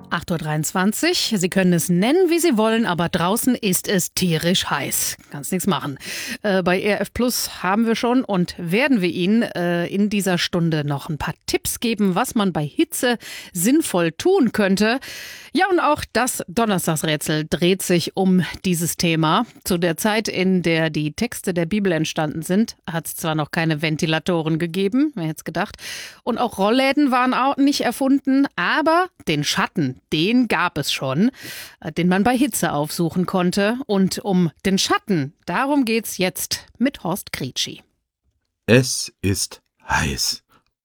8:23 Uhr. Sie können es nennen, wie Sie wollen, aber draußen ist es tierisch heiß. Kannst nichts machen. Bei ERF Plus haben wir schon und werden wir Ihnen in dieser Stunde noch ein paar Tipps geben, was man bei Hitze sinnvoll tun könnte. Ja, und auch das Donnerstagsrätsel dreht sich um dieses Thema. Zu der Zeit, in der die Texte der Bibel entstanden sind, hat es zwar noch keine Ventilatoren gegeben, wer hätte es gedacht, und auch Rollläden waren auch nicht erfunden, aber den Schatten, den gab es schon, den man bei Hitze aufsuchen konnte. Und um den Schatten, darum geht's jetzt mit Horst Kretschi. Es ist heiß,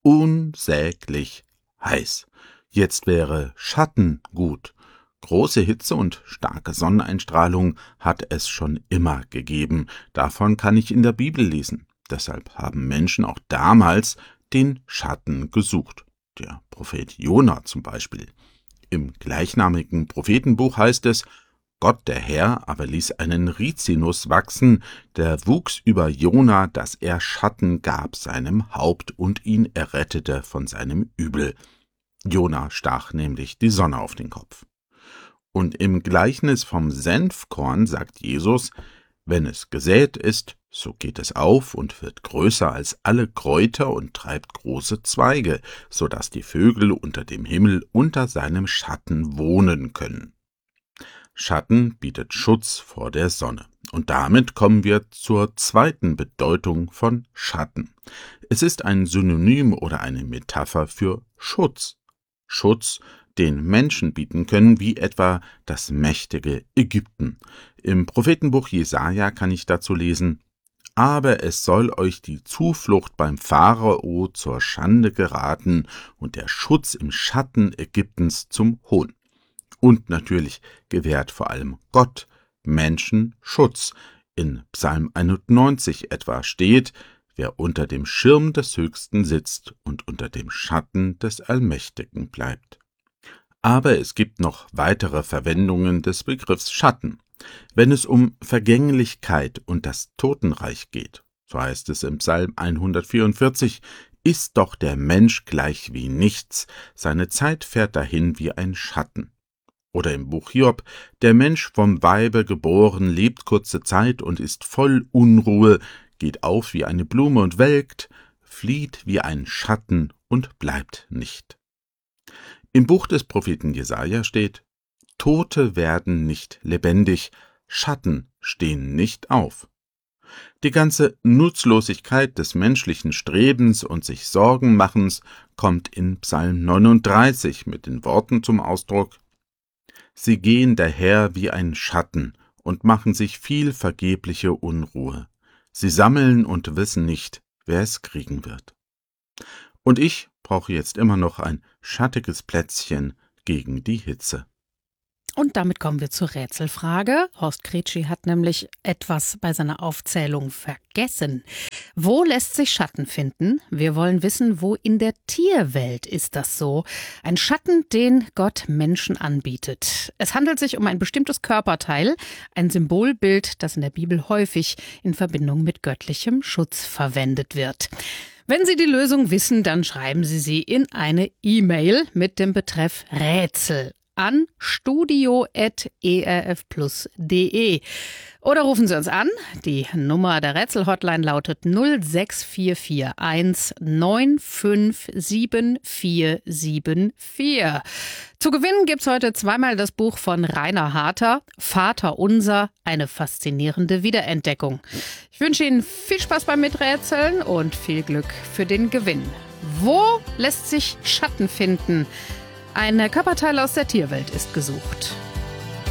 unsäglich heiß. Jetzt wäre Schatten gut. Große Hitze und starke Sonneneinstrahlung hat es schon immer gegeben. Davon kann ich in der Bibel lesen. Deshalb haben Menschen auch damals den Schatten gesucht. Der Prophet Jona zum Beispiel. Im gleichnamigen Prophetenbuch heißt es: Gott der Herr aber ließ einen Rizinus wachsen, der wuchs über Jona, dass er Schatten gab seinem Haupt und ihn errettete von seinem Übel. Jona stach nämlich die Sonne auf den Kopf. Und im Gleichnis vom Senfkorn sagt Jesus: Wenn es gesät ist, so geht es auf und wird größer als alle Kräuter und treibt große Zweige, so dass die Vögel unter dem Himmel unter seinem Schatten wohnen können. Schatten bietet Schutz vor der Sonne. Und damit kommen wir zur zweiten Bedeutung von Schatten. Es ist ein Synonym oder eine Metapher für Schutz. Schutz, den Menschen bieten können, wie etwa das mächtige Ägypten. Im Prophetenbuch Jesaja kann ich dazu lesen: Aber es soll euch die Zuflucht beim Pharao zur Schande geraten und der Schutz im Schatten Ägyptens zum Hohn. Und natürlich gewährt vor allem Gott Menschen Schutz. In Psalm 91 etwa steht: Wer unter dem Schirm des Höchsten sitzt und unter dem Schatten des Allmächtigen bleibt. Aber es gibt noch weitere Verwendungen des Begriffs Schatten. Wenn es um Vergänglichkeit und das Totenreich geht, so heißt es im Psalm 144, ist doch der Mensch gleich wie nichts, seine Zeit fährt dahin wie ein Schatten. Oder im Buch Hiob: Der Mensch vom Weibe geboren, lebt kurze Zeit und ist voll Unruhe, geht auf wie eine Blume und welkt, flieht wie ein Schatten und bleibt nicht. Im Buch des Propheten Jesaja steht: Tote werden nicht lebendig, Schatten stehen nicht auf. Die ganze Nutzlosigkeit des menschlichen Strebens und sich Sorgenmachens kommt in Psalm 39 mit den Worten zum Ausdruck: Sie gehen daher wie ein Schatten und machen sich viel vergebliche Unruhe. Sie sammeln und wissen nicht, wer es kriegen wird. Und ich brauche jetzt immer noch ein schattiges Plätzchen gegen die Hitze. Und damit kommen wir zur Rätselfrage. Horst Kretschi hat nämlich etwas bei seiner Aufzählung vergessen. Wo lässt sich Schatten finden? Wir wollen wissen, wo in der Tierwelt ist das so? Ein Schatten, den Gott Menschen anbietet. Es handelt sich um ein bestimmtes Körperteil, ein Symbolbild, das in der Bibel häufig in Verbindung mit göttlichem Schutz verwendet wird. Wenn Sie die Lösung wissen, dann schreiben Sie sie in eine E-Mail mit dem Betreff Rätsel an studio@erfplus.de. Oder rufen Sie uns an. Die Nummer der Rätsel-Hotline lautet 06441 957474. Zu gewinnen gibt's heute zweimal das Buch von Rainer Harter, Vater Unser, eine faszinierende Wiederentdeckung. Ich wünsche Ihnen viel Spaß beim Miträtseln und viel Glück für den Gewinn. Wo lässt sich Schatten finden? Ein Körperteil aus der Tierwelt ist gesucht.